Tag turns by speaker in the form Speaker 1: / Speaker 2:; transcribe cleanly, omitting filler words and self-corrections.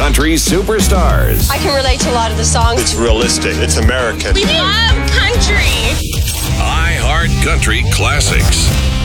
Speaker 1: country superstars.
Speaker 2: I can relate to a lot of the songs.
Speaker 3: It's realistic. It's American.
Speaker 4: We love country.
Speaker 1: iHeart Country Classics.